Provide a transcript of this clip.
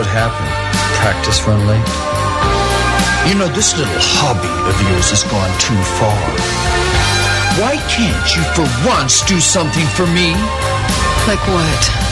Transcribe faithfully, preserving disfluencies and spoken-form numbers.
happened? Practice run late? You know, this little hobby of yours has gone too far. Why can't you for once do something for me? Like what?